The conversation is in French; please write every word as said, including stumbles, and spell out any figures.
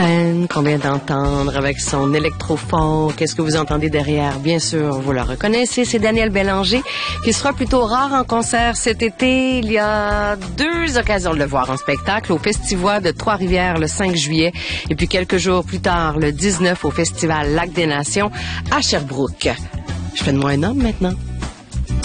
traîne, qu'on vient d'entendre avec son électrophone. Qu'est-ce que vous entendez derrière? Bien sûr, vous le reconnaissez, c'est Daniel Bélanger, qui sera plutôt rare en concert cet été. Il y a deux occasions de le voir en spectacle, au Festivois de Trois-Rivières le cinq juillet, et puis quelques jours plus tard, le dix-neuf, au Festival Lac des Nations à Sherbrooke. Je fais de moi un homme maintenant.